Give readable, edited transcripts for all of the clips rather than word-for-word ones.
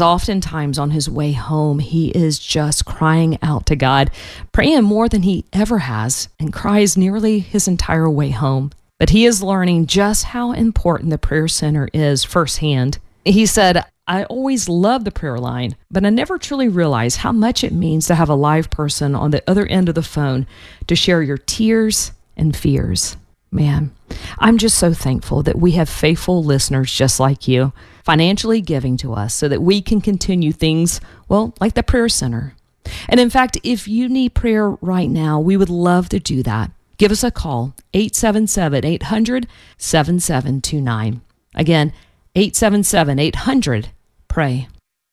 says oftentimes on his way home, he is just crying out to God, praying more than he ever has, and cries nearly his entire way home. But he is learning just how important the prayer center is firsthand. He said, I always loved the prayer line, but I never truly realized how much it means to have a live person on the other end of the phone to share your tears and fears. Man, I'm just so thankful that we have faithful listeners just like you, financially giving to us so that we can continue things, well, like the prayer center. And in fact, if you need prayer right now, we would love to do that. Give us a call, 877-800-7729. Again, 877-800-PRAY.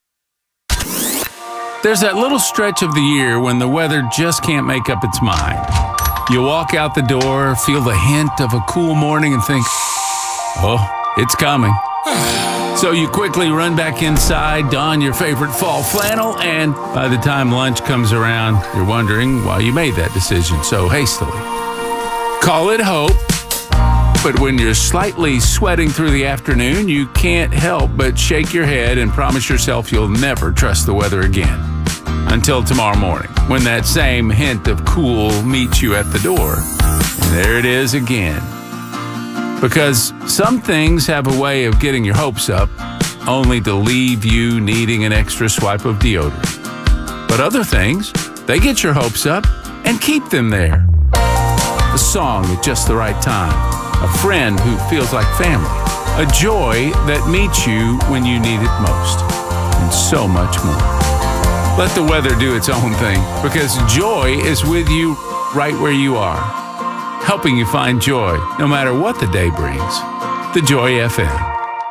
There's that little stretch of the year when the weather just can't make up its mind. You walk out the door, feel the hint of a cool morning and think, oh, it's coming. So you quickly run back inside, don your favorite fall flannel, and by the time lunch comes around, you're wondering why you made that decision so hastily. Call it hope, but when you're slightly sweating through the afternoon, you can't help but shake your head and promise yourself you'll never trust the weather again. Until tomorrow morning, when that same hint of cool meets you at the door. And there it is again. Because some things have a way of getting your hopes up, only to leave you needing an extra swipe of deodorant. But other things, they get your hopes up and keep them there. A song at just the right time. A friend who feels like family. A joy that meets you when you need it most. And so much more. Let the weather do its own thing, because joy is with you right where you are, helping you find joy no matter what the day brings. The Joy FM.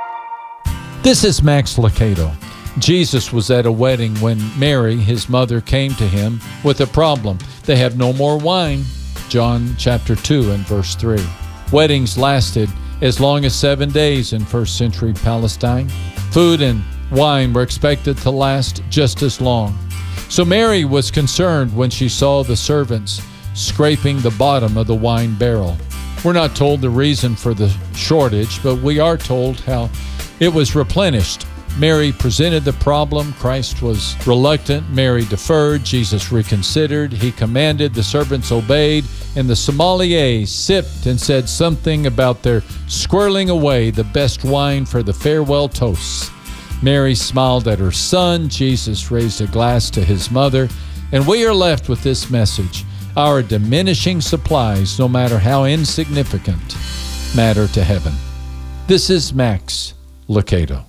This is Max Lucado. Jesus was at a wedding when Mary, his mother, came to him with a problem. They have no more wine. John chapter 2 and verse 3. Weddings lasted as long as 7 days in first century Palestine. Food and wine were expected to last just as long. So Mary was concerned when she saw the servants scraping the bottom of the wine barrel. We're not told the reason for the shortage, but we are told how it was replenished. Mary presented the problem. Christ was reluctant. Mary deferred. Jesus reconsidered. He commanded. The servants obeyed. And the sommelier sipped and said something about their squirreling away the best wine for the farewell toasts. Mary smiled at her son. Jesus raised a glass to his mother. And we are left with this message. Our diminishing supplies, no matter how insignificant, matter to heaven. This is Max Lucado.